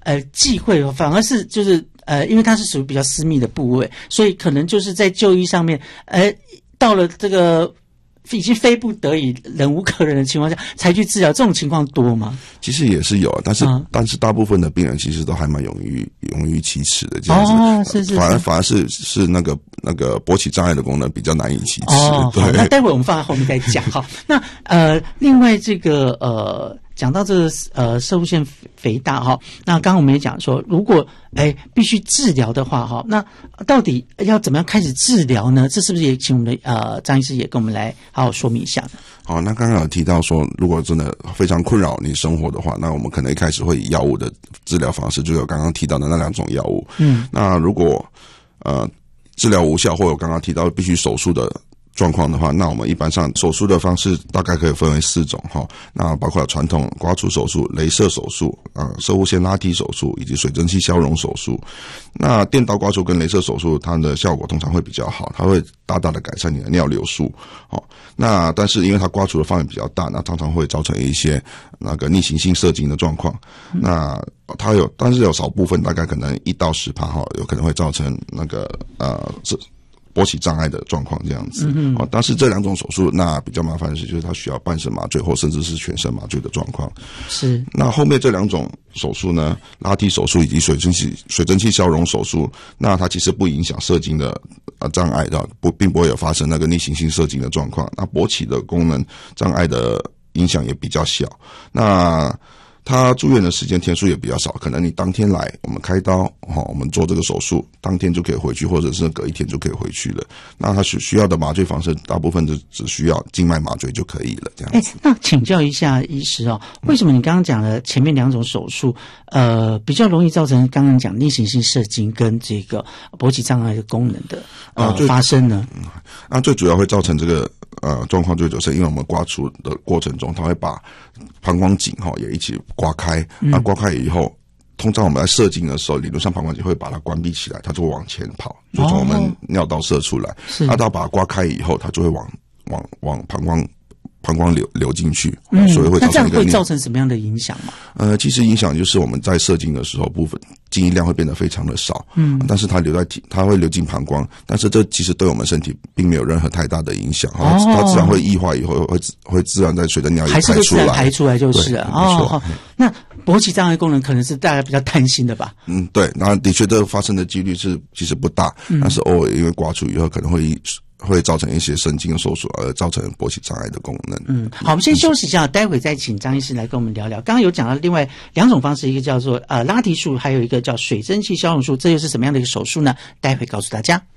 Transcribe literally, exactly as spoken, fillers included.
呃忌讳，反而是就是呃，因为它是属于比较私密的部位，所以可能就是在就医上面，呃，到了这个已经非不得已、忍无可忍的情况下才去治疗，这种情况多吗？ 其实也是有，但是、嗯、但是大部分的病人其实都还蛮勇于勇于启齿的这样子。 哦，是是是， 反而反而是是那个那个勃起障碍的功能比较难以启齿。 哦， 对， 好，那待会我们放在后面再讲。好，那呃，另外这个呃。讲到这个呃射物腺肥大哈，那刚刚我们也讲说，如果哎必须治疗的话哈，那到底要怎么样开始治疗呢？这是不是也请我们的呃张医师也跟我们来好好说明一下呢？ 好，那刚刚有提到说，如果真的非常困扰你生活的话，那我们可能一开始会以药物的治疗方式，就有刚刚提到的那两种药物。嗯，那如果呃治疗无效，或有刚刚提到必须手术的状况的话，那我们一般上手术的方式大概可以分为四种哈，那包括传统刮除手术、雷射手术、啊射物腺拉提手术以及水蒸气消融手术。那电刀刮除跟雷射手术，它的效果通常会比较好，它会大大的改善你的尿流速。好，那但是因为它刮除的范围比较大，那常常会造成一些那个逆行性射精的状况。嗯、那它有，但是有少部分大概可能一到十趴哈，有可能会造成那个呃这。勃起障碍的状况这样子，嗯哦，但是这两种手术，那比较麻烦的是，就是它需要半身麻醉或甚至是全身麻醉的状况。是。那后面这两种手术呢，拉提手术以及水蒸气水蒸气消融手术，那它其实不影响射精的呃障碍的，不并不会有发生那个逆行性射精的状况。那勃起的功能障碍的影响也比较小。那他住院的时间天数也比较少，可能你当天来，我们开刀，哦，我们做这个手术，当天就可以回去，或者是隔一天就可以回去了。那他需需要的麻醉方式，大部分就只需要静脉麻醉就可以了，这样子。 欸，那请教一下医师哦，为什么你刚刚讲的前面两种手术，呃，比较容易造成刚刚讲逆行性射精跟这个勃起障碍的功能的呃、啊、发生呢？ 嗯，那最主要会造成这个呃状况，最主要是因为我们刮除的过程中，它会把膀胱颈哈也一起刮开，那刮开以后，通常我们在射精的时候，理论上膀胱颈会把它关闭起来，它就会往前跑，就从我们尿道射出来。是，那到把它刮开以后，它就会往往往膀胱膀胱流流进去，嗯，所以会造成一个。那这样会造成什么样的影响吗？ 呃，其实影响就是我们在射精的时候，部分精液量会变得非常的少，嗯，但是它流在体，它会流进膀胱，但是这其实对我们身体并没有任何太大的影响，哦，它自然会异化以后会会自然在随着尿液排出来，还是自然排出来就是了，哦，没错。那勃起障碍功能可能是大家比较担心的吧？ 嗯，对，那的确这个发生的几率是其实不大，嗯，但是偶尔因为刮除以后可能会会造成一些神经受损而造成勃起障碍的功能。 嗯，好，我们先休息一下，待会再请张医师来跟我们聊聊。刚刚有讲到另外两种方式，一个叫做呃拉提术，还有一个叫水蒸气消融术，这又是什么样的一个手术呢？待会告诉大家。